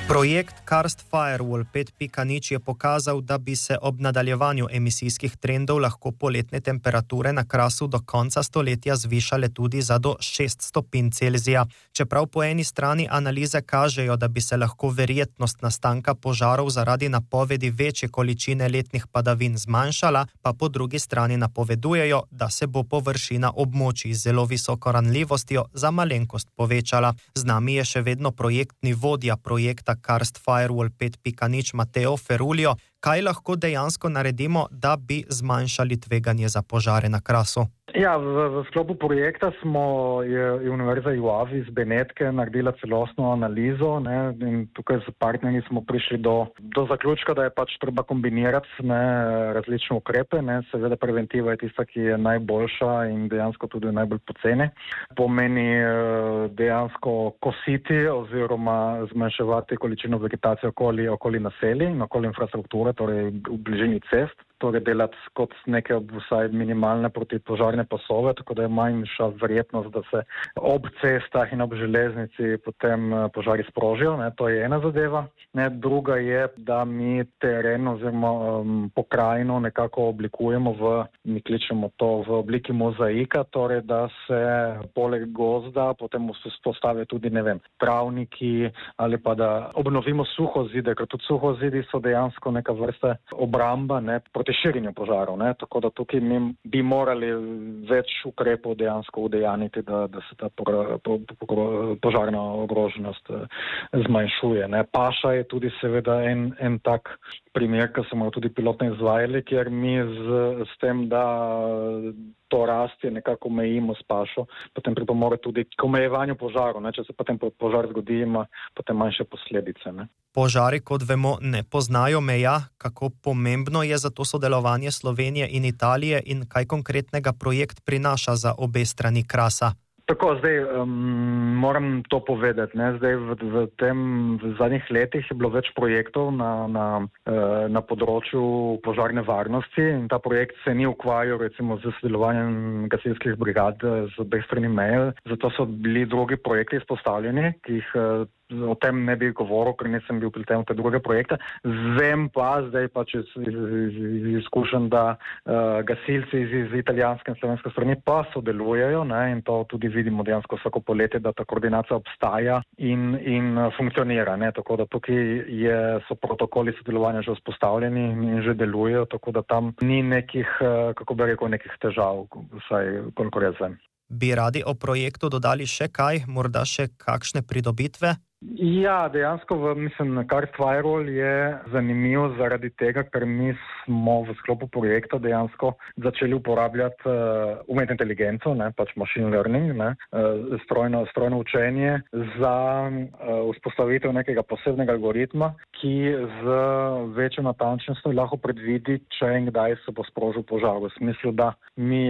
Projekt Karst Firewall 5.0 je pokazal, da bi se ob nadaljevanju emisijskih trendov lahko poletne temperature na Krasu do konca stoletja zvišale tudi za do 6 stopinj Celzija. Čeprav po eni strani analize kažejo, da bi se lahko verjetnost nastanka požarov zaradi napovedi večje količine letnih padavin zmanjšala, pa po drugi strani napovedujejo, da se bo površina območij z zelo visoko ranljivostjo za malenkost povečala. Z nami je še vedno projektni vodja projekta Karst Firewall 5.0 Mateo Ferulio. Kaj lahko dejansko naredimo, da bi zmanjšali tveganje za požare na Krasu? Ja, v sklopu projekta je Univerza UAV iz Benetke naredila celostno analizo, ne, in tukaj z partnerji smo prišli do zaključka, da je pač treba kombinirati različne ukrepe. Ne. Seveda preventiva je tista, ki je najboljša in dejansko tudi najbolj poceni. Pomeni dejansko kositi oziroma zmanjševati količino vegetacije okoli naselij in okoli infrastrukture, torej v bližini cest. Torej delati kot neke vsaj minimalne protipožarne pasove, tako da je manjša verjetnost, da se ob cestah in ob železnici potem požari sprožijo. Ne, to je ena zadeva. Ne, druga je, da mi teren oziroma pokrajino nekako oblikujemo mi kličemo to v obliki mozaika, torej da se poleg gozda potem postavijo tudi, travniki ali pa da obnovimo suhozide, ker tudi suhozidi so dejansko neka vrsta obramba, širjenju požarov, ne? Tako da tukaj bi morali več ukrepov dejansko udejaniti, da se ta požarna ogroženost zmanjšuje. Ne? Paša je tudi seveda en tak primer, ki smo tudi pilotno izvajali, kjer mi s tem, da to rastje nekako omejimo s pašo, potem pripomore tudi k omejevanju požarov. Če se potem požar zgodi, ima potem manjše posledice. Ne? Požari, kot vemo, ne poznajo meja. Kako pomembno je za to sodelovanje Slovenije in Italije in kaj konkretnega projekt prinaša za obe strani Krasa? Tako, zdaj moram to povedati. Ne? Zdaj v zadnjih letih je bilo več projektov na področju požarne varnosti in ta projekt se ni ukvarjal recimo z sodelovanjem gasilskih brigad z obeh strani meje. Zato so bili drugi projekti izpostavljeni, ki jih o tem ne bi govoril, ker nisem bil pri tem v te druge projekte. Vem pa, zdaj pa če izkušam, da gasilci iz italijanske in slovenske strani pa sodelujejo, ne, in to tudi vidimo dejansko vsako poletje, da ta koordinacija obstaja in funkcionira. Ne, tako da tukaj so protokoli sodelovanja že vzpostavljeni in že delujejo, tako da tam ni nekih, nekih težav, vsaj kolikor jaz vem. Bi radi o projektu dodali še kaj, morda še kakšne pridobitve? Ja, dejansko Karst Firewall je zanimiv zaradi tega, ker mi smo v sklopu projekta dejansko začeli uporabljati umetno inteligenco, pač machine learning, strojno učenje za vzpostavitev nekega posebnega algoritma, ki z večjo natančnostjo lahko predvidi, če in kdaj se bo sprožil požar. V smislu, da mi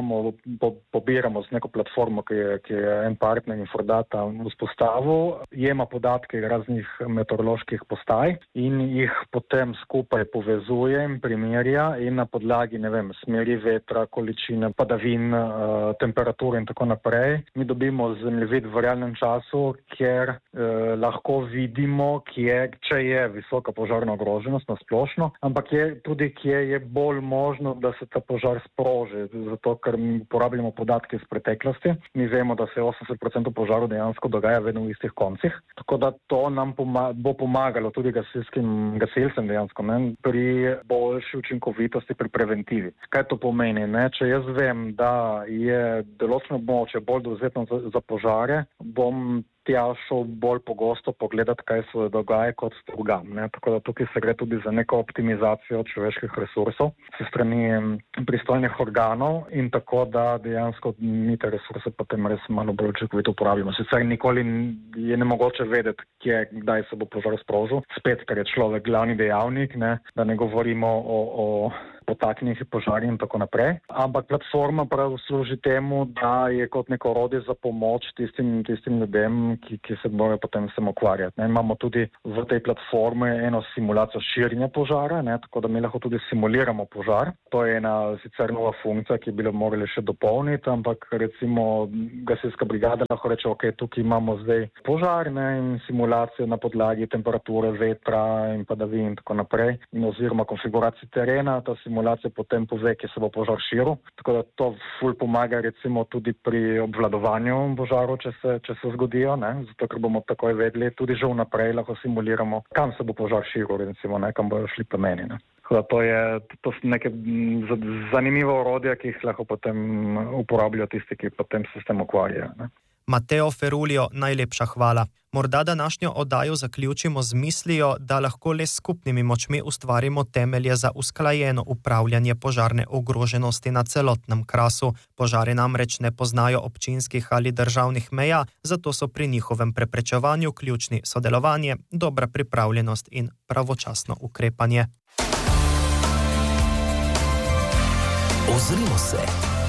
pobiramo z neko platformo, ki je en partner Infordata vzpostavil, podatke raznih meteoroloških postaj in jih potem skupaj povezuje in primerja in na podlagi, smeri vetra, količine padavin, temperature in tako naprej. Mi dobimo zemljevid v realnem času, kjer lahko vidimo, če je visoka požarna ogroženost na splošno, ampak je tudi, kje je bolj možno, da se ta požar sproži, zato ker mi uporabljamo podatke iz preteklosti. Mi vemo, da se 80% požarov dejansko dogaja vedno v istih koncih. Tako da to nam bo pomagalo tudi gasilcem dejansko pri boljši učinkovitosti pri preventivi. Kaj to pomeni? Če jaz vem, da je določeno območje bolj dovzetno za požare, bom tja šel bolj pogosto pogledati, kaj se dogaja kot drugam. Tako da tukaj se gre tudi za neko optimizacijo človeških resursov se strani pristojnih organov in tako, da dejansko mi te resurse potem res malo bolj učinkovito uporabimo. Sicer nikoli je nemogoče vedeti, kdaj se bo požar sprožil. Spet, ker je človek glavni dejavnik, da ne govorimo o potaknjenih požarih in tako naprej. Ampak platforma prav služi temu, da je kot neko orodje za pomoč tistim ljudem, ki se morajo potem s tem ukvarjati. Imamo tudi v tej platformi eno simulacijo širjenja požara, tako da mi lahko tudi simuliramo požar. To je ena sicer nova funkcija, ki bi jo morali še dopolniti, ampak recimo gasilska brigada lahko reče, ok, tukaj imamo zdaj požar in simulacijo na podlagi temperature, vetra in padavin in tako naprej, oziroma konfiguracije terena. Ta simulacija potem pove, kje se bo požar širil. Tako da to ful pomaga recimo tudi pri obvladovanju požarov, če se zgodijo, zato ker bomo takoj vedeli, tudi že vnaprej lahko simuliramo, kam se bo požar širil, recimo, kam bojo šli plameni. To so neke zanimive orodja, ki jih lahko potem uporabljajo tisti, ki potem se s tem ukvarjajo. Mateo Ferulio, najlepša hvala. Morda današnjo oddajo zaključimo z mislijo, da lahko le s skupnimi močmi ustvarimo temelje za usklajeno upravljanje požarne ogroženosti na celotnem Krasu. Požari namreč ne poznajo občinskih ali državnih meja, zato so pri njihovem preprečevanju ključni sodelovanje, dobra pripravljenost in pravočasno ukrepanje. Ozrimo se.